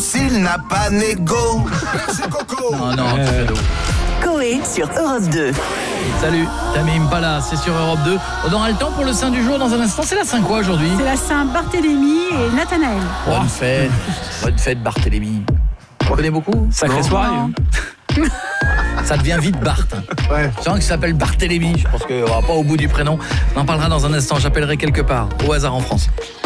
Lucille n'a pas négo. Merci Coco. Non, petit cadeau. Coé sur Europe 2. Salut, Tamim Impala, c'est sur Europe 2. On aura le temps pour le Saint du jour dans un instant. C'est la Saint quoi aujourd'hui? C'est la Saint-Barthélemy et Nathanaël. Bonne fête Barthélemy. On connaît beaucoup? Sacrée soirée. Ça devient vite Bart. Ouais. Gens qui s'appelle Barthélemy. Je pense qu'on va pas au bout du prénom. On en parlera dans un instant. J'appellerai quelque part, au hasard en France.